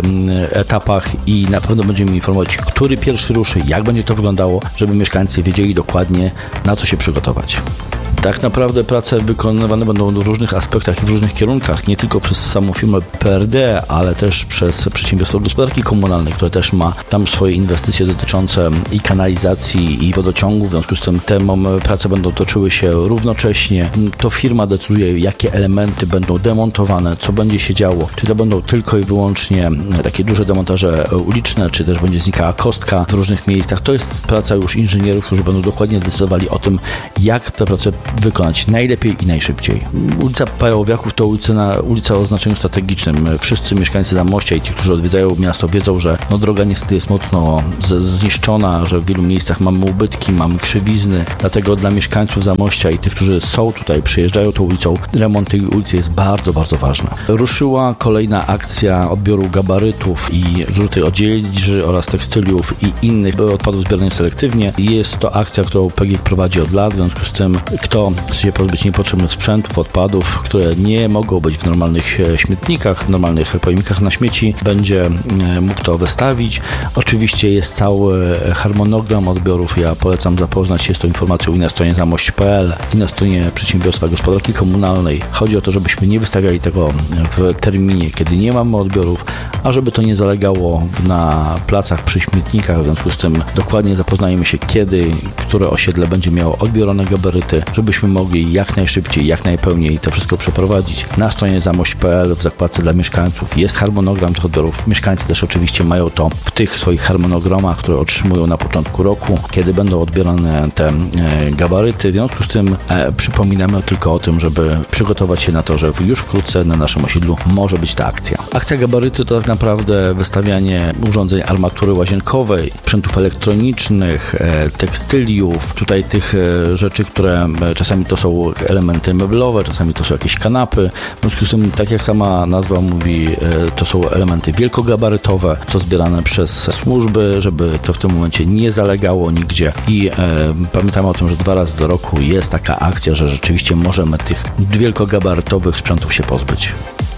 etapach i na pewno będziemy informować, który pierwszy ruszy, jak będzie to wyglądało, żeby mieszkańcy wiedzieli dokładnie, na co się przygotować. Tak naprawdę prace wykonywane będą w różnych aspektach i w różnych kierunkach, nie tylko przez samą firmę PRD, ale też przez Przedsiębiorstwo Gospodarki Komunalnej, które też ma tam swoje inwestycje dotyczące i kanalizacji, i wodociągu. W związku z tym te prace będą toczyły się równocześnie. To firma decyduje, jakie elementy będą demontowane, co będzie się działo. Czy to będą tylko i wyłącznie takie duże demontaże uliczne, czy też będzie znikała kostka w różnych miejscach. To jest praca już inżynierów, którzy będą dokładnie decydowali o tym, jak te prace wykonać najlepiej i najszybciej. Ulica Pajowiaków to ulica o znaczeniu strategicznym. Wszyscy mieszkańcy Zamościa i ci, którzy odwiedzają miasto, wiedzą, że droga niestety jest mocno zniszczona, że w wielu miejscach mamy ubytki, mamy krzywizny. Dlatego dla mieszkańców Zamościa i tych, którzy są tutaj, przyjeżdżają tą ulicą, remont tej ulicy jest bardzo, bardzo ważny. Ruszyła kolejna akcja odbioru gabarytów i zrzuty odzieży oraz tekstyliów i innych odpadów zbieranych selektywnie. Jest to akcja, którą PGIG prowadzi od lat, w związku z tym kto chce się pozbyć niepotrzebnych sprzętów, odpadów, które nie mogą być w normalnych śmietnikach, w normalnych pojemnikach na śmieci, będzie mógł to wystawić. Oczywiście jest cały harmonogram odbiorów. Ja polecam zapoznać się z tą informacją i na stronie zamość.pl, i na stronie Przedsiębiorstwa Gospodarki Komunalnej. Chodzi o to, żebyśmy nie wystawiali tego w terminie, kiedy nie mamy odbiorów, a żeby to nie zalegało na placach przy śmietnikach. W związku z tym dokładnie zapoznajemy się, kiedy, które osiedle będzie miało odbiorone gabaryty, żebyśmy mogli jak najszybciej, jak najpełniej to wszystko przeprowadzić. Na stronie zamość.pl w zakładce dla mieszkańców jest harmonogram tych odbiorów. Mieszkańcy też oczywiście mają to w tych swoich harmonogramach, które otrzymują na początku roku, kiedy będą odbierane te gabaryty. W związku z tym przypominamy tylko o tym, żeby przygotować się na to, że już wkrótce na naszym osiedlu może być ta akcja. Akcja gabaryty to tak naprawdę wystawianie urządzeń armatury łazienkowej, sprzętów elektronicznych, tekstyliów, tutaj tych rzeczy, które czasami to są elementy meblowe, czasami to są jakieś kanapy. W związku z tym, tak jak sama nazwa mówi, to są elementy wielkogabarytowe, co zbierane przez służby, żeby to w tym momencie nie zalegało nigdzie i pamiętamy o tym, że 2 razy do roku jest taka akcja, że rzeczywiście możemy tych wielkogabarytowych sprzętów się pozbyć.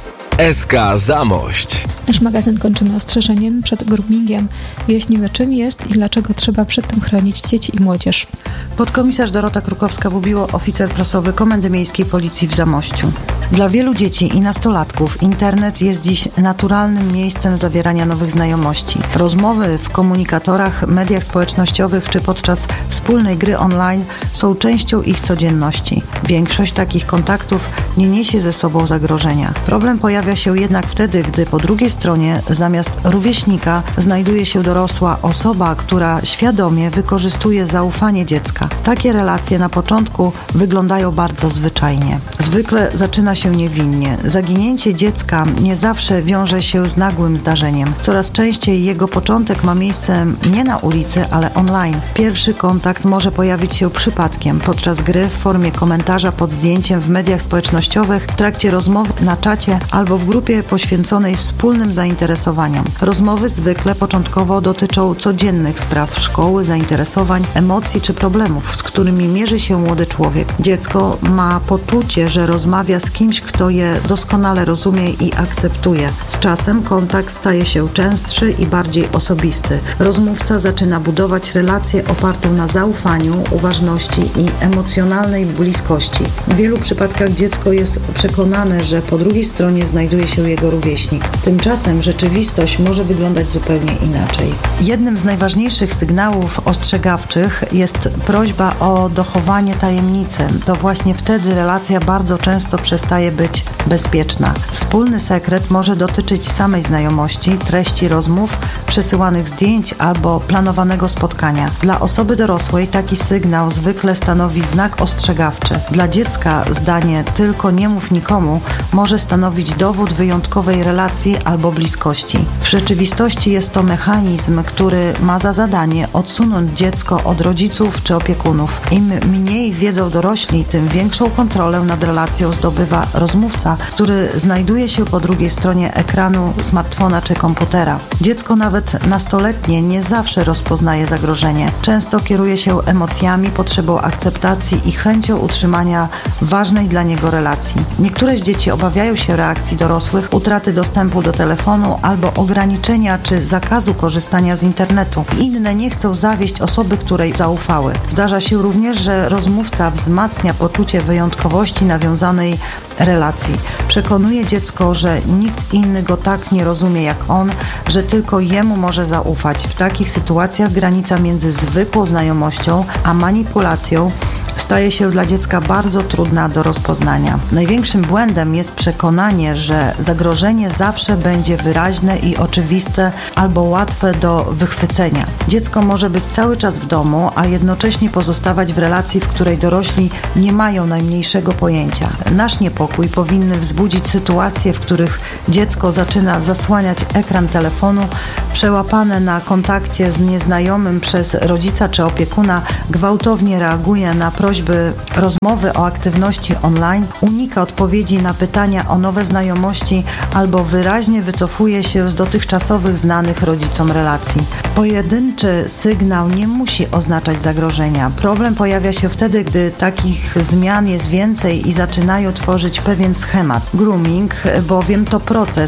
SK Zamość. Nasz magazyn kończymy ostrzeżeniem przed groomingiem. Wyjaśnimy, czym jest i dlaczego trzeba przed tym chronić dzieci i młodzież. Podkomisarz Dorota Krukowska-Bubiło, oficer prasowy Komendy Miejskiej Policji w Zamościu. Dla wielu dzieci i nastolatków internet jest dziś naturalnym miejscem zawierania nowych znajomości. Rozmowy w komunikatorach, mediach społecznościowych czy podczas wspólnej gry online są częścią ich codzienności. Większość takich kontaktów nie niesie ze sobą zagrożenia. Problem pojawia się jednak wtedy, gdy po drugiej stronie zamiast rówieśnika znajduje się dorosła osoba, która świadomie wykorzystuje zaufanie dziecka. Takie relacje na początku wyglądają bardzo zwyczajnie. Zwykle zaczyna się niewinnie. Zaginięcie dziecka nie zawsze wiąże się z nagłym zdarzeniem. Coraz częściej jego początek ma miejsce nie na ulicy, ale online. Pierwszy kontakt może pojawić się przypadkiem podczas gry w formie komentarza pod zdjęciem w mediach społecznościowych, w trakcie rozmowy na czacie albo w grupie poświęconej wspólnym zainteresowaniom. Rozmowy zwykle początkowo dotyczą codziennych spraw szkoły, zainteresowań, emocji czy problemów, z którymi mierzy się młody człowiek. Dziecko ma poczucie, że rozmawia z kimś, kto je doskonale rozumie i akceptuje. Z czasem kontakt staje się częstszy i bardziej osobisty. Rozmówca zaczyna budować relację opartą na zaufaniu, uważności i emocjonalnej bliskości. W wielu przypadkach dziecko jest przekonane, że po drugiej stronie znajduje się jego rówieśnik. Tymczasem rzeczywistość może wyglądać zupełnie inaczej. Jednym z najważniejszych sygnałów ostrzegawczych jest prośba o dochowanie tajemnicy. To właśnie wtedy relacja bardzo często przestaje być bezpieczna. Wspólny sekret może dotyczyć samej znajomości, treści rozmów, przesyłanych zdjęć albo planowanego spotkania. Dla osoby dorosłej taki sygnał zwykle stanowi znak ostrzegawczy. Dla dziecka zdanie "tylko nie mów nikomu" może stanowić dowód wyjątkowej relacji albo bliskości. W rzeczywistości jest to mechanizm, który ma za zadanie odsunąć dziecko od rodziców czy opiekunów. Im mniej wiedzą dorośli, tym większą kontrolę nad relacją zdobywa rozmówca, który znajduje się po drugiej stronie ekranu smartfona czy komputera. Dziecko nawet nastoletnie nie zawsze rozpoznaje zagrożenie. Często kieruje się emocjami, potrzebą akceptacji i chęcią utrzymania ważnej dla niego relacji. Niektóre z dzieci obawiają się reakcji dorosłych, utraty dostępu do telefonu albo ograniczenia czy zakazu korzystania z internetu. Inne nie chcą zawieść osoby, której zaufały. Zdarza się również, że rozmówca wzmacnia poczucie wyjątkowości nawiązanej relacji. Przekonuje dziecko, że nikt inny go tak nie rozumie jak on, że tylko jemu może zaufać. W takich sytuacjach granica między zwykłą znajomością a manipulacją staje się dla dziecka bardzo trudna do rozpoznania. Największym błędem jest przekonanie, że zagrożenie zawsze będzie wyraźne i oczywiste albo łatwe do wychwycenia. Dziecko może być cały czas w domu, a jednocześnie pozostawać w relacji, w której dorośli nie mają najmniejszego pojęcia. Nasz niepokój powinny wzbudzić sytuacje, w których dziecko zaczyna zasłaniać ekran telefonu, przełapane na kontakcie z nieznajomym przez rodzica czy opiekuna, gwałtownie reaguje na prośby rozmowy o aktywności online, unika odpowiedzi na pytania o nowe znajomości albo wyraźnie wycofuje się z dotychczasowych znanych rodzicom relacji. Pojedynczy sygnał nie musi oznaczać zagrożenia. Problem pojawia się wtedy, gdy takich zmian jest więcej i zaczynają tworzyć pewien schemat. Grooming bowiem to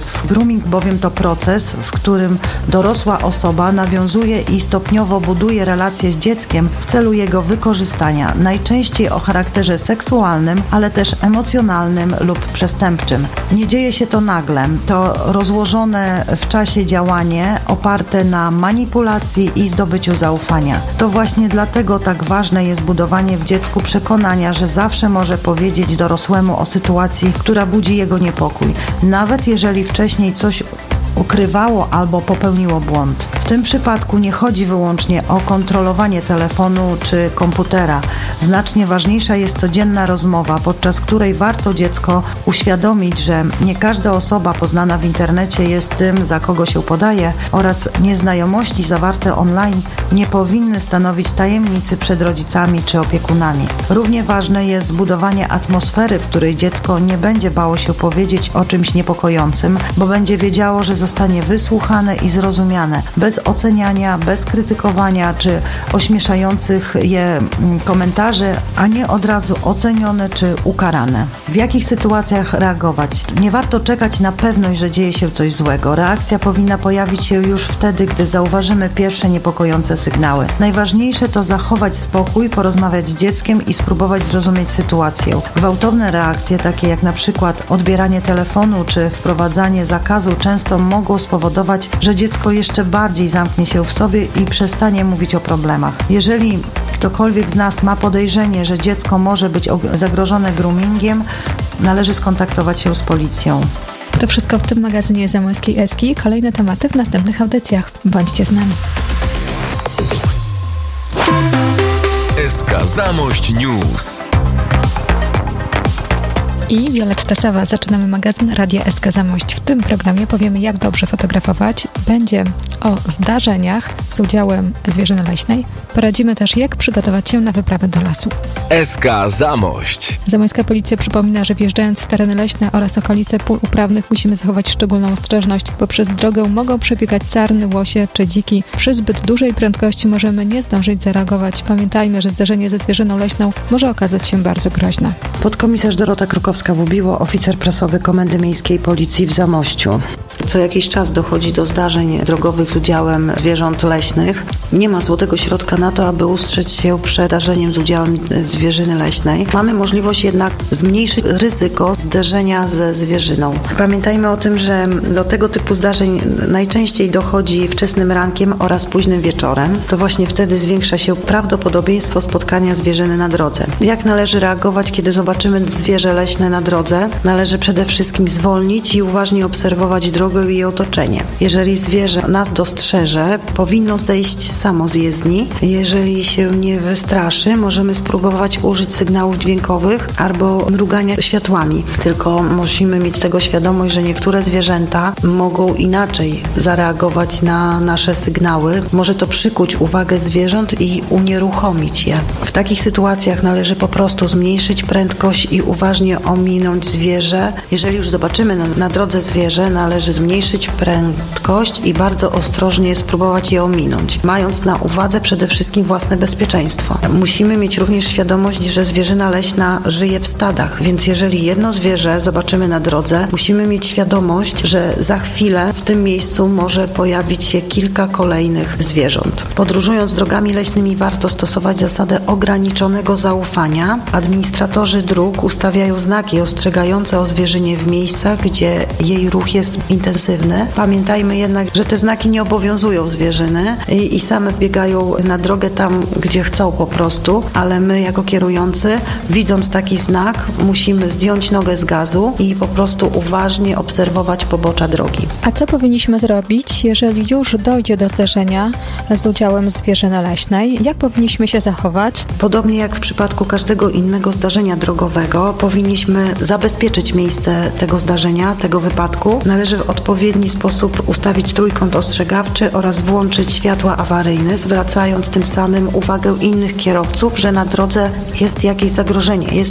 proces, w którym dorosła osoba nawiązuje i stopniowo buduje relacje z dzieckiem w celu jego wykorzystania. Najczęściej najczęściej o charakterze seksualnym, ale też emocjonalnym lub przestępczym. Nie dzieje się to nagle. To rozłożone w czasie działanie oparte na manipulacji i zdobyciu zaufania. To właśnie dlatego tak ważne jest budowanie w dziecku przekonania, że zawsze może powiedzieć dorosłemu o sytuacji, która budzi jego niepokój, nawet jeżeli wcześniej coś ukrywało albo popełniło błąd. W tym przypadku nie chodzi wyłącznie o kontrolowanie telefonu czy komputera. Znacznie ważniejsza jest codzienna rozmowa, podczas której warto dziecko uświadomić, że nie każda osoba poznana w internecie jest tym, za kogo się podaje, oraz nieznajomości zawarte online nie powinny stanowić tajemnicy przed rodzicami czy opiekunami. Równie ważne jest zbudowanie atmosfery, w której dziecko nie będzie bało się powiedzieć o czymś niepokojącym, bo będzie wiedziało, że zostanie wysłuchane i zrozumiane, bez oceniania, bez krytykowania czy ośmieszających je komentarzy, a nie od razu ocenione czy ukarane. W jakich sytuacjach reagować? Nie warto czekać na pewność, że dzieje się coś złego. Reakcja powinna pojawić się już wtedy, gdy zauważymy pierwsze niepokojące sygnały. Najważniejsze to zachować spokój, porozmawiać z dzieckiem i spróbować zrozumieć sytuację. Gwałtowne reakcje, takie jak na przykład odbieranie telefonu czy wprowadzanie zakazu, często mogą spowodować, że dziecko jeszcze bardziej zamknie się w sobie i przestanie mówić o problemach. Jeżeli ktokolwiek z nas ma podejrzenie, że dziecko może być zagrożone groomingiem, należy skontaktować się z policją. To wszystko w tym magazynie Zamojskiej Eski. Kolejne tematy w następnych audycjach. Bądźcie z nami. SK Zamość News. I Wioletta Sawa. Zaczynamy magazyn Radia SK Zamość. W tym programie powiemy, jak dobrze fotografować. Będzie o zdarzeniach z udziałem zwierzyny leśnej. Poradzimy też, jak przygotować się na wyprawę do lasu. SK Zamość. Zamojska Policja przypomina, że wjeżdżając w tereny leśne oraz okolice pól uprawnych musimy zachować szczególną ostrożność, bo przez drogę mogą przebiegać sarny, łosie czy dziki. Przy zbyt dużej prędkości możemy nie zdążyć zareagować. Pamiętajmy, że zderzenie ze zwierzyną leśną może okazać się bardzo groźne. Podkomisarz Dorota Krukowska-Bubiło, oficer prasowy Komendy Miejskiej Policji w Zamościu. Co jakiś czas dochodzi do zdarzeń drogowych z udziałem zwierząt leśnych. Nie ma złotego środka na to, aby ustrzec się przed zdarzeniem z udziałem zwierzyny leśnej. Mamy możliwość jednak zmniejszyć ryzyko zderzenia ze zwierzyną. Pamiętajmy o tym, że do tego typu zdarzeń najczęściej dochodzi wczesnym rankiem oraz późnym wieczorem. To właśnie wtedy zwiększa się prawdopodobieństwo spotkania zwierzyny na drodze. Jak należy reagować, kiedy zobaczymy zwierzę leśne na drodze? Należy przede wszystkim zwolnić i uważnie obserwować drogę i jej otoczenie. Jeżeli zwierzę nas dostrzeże, powinno zejść samo z jezdni. Jeżeli się nie wystraszy, możemy spróbować użyć sygnałów dźwiękowych albo mrugania światłami. Tylko musimy mieć tego świadomość, że niektóre zwierzęta mogą inaczej zareagować na nasze sygnały. Może to przykuć uwagę zwierząt i unieruchomić je. W takich sytuacjach należy po prostu zmniejszyć prędkość i uważnie ominąć zwierzę. Jeżeli już zobaczymy na drodze zwierzę, należy zmniejszyć prędkość i bardzo ostrożnie spróbować je ominąć, mając na uwadze przede wszystkim własne bezpieczeństwo. Musimy mieć również świadomość, że zwierzyna leśna żyje w stadach, więc jeżeli jedno zwierzę zobaczymy na drodze, musimy mieć świadomość, że za chwilę w tym miejscu może pojawić się kilka kolejnych zwierząt. Podróżując drogami leśnymi warto stosować zasadę ograniczonego zaufania. Administratorzy dróg ustawiają znaki ostrzegające o zwierzynie w miejscach, gdzie jej ruch jest intensywny. Pamiętajmy jednak, że te znaki nie obowiązują zwierzyny i same biegają na drogę tam, gdzie chcą po prostu, ale my jako kierujący, widząc taki znak, musimy zdjąć nogę z gazu i po prostu uważnie obserwować pobocza drogi. A co powinniśmy zrobić, jeżeli już dojdzie do zdarzenia z udziałem zwierzyny leśnej? Jak powinniśmy się zachować? Podobnie jak w przypadku każdego innego zdarzenia drogowego, powinniśmy zabezpieczyć miejsce tego zdarzenia, tego wypadku. Należy w odpowiedni sposób ustawić trójkąt ostrzegawczy oraz włączyć światła awaryjne, zwracając tym samym uwagę innych kierowców, że na drodze jest jakieś zagrożenie,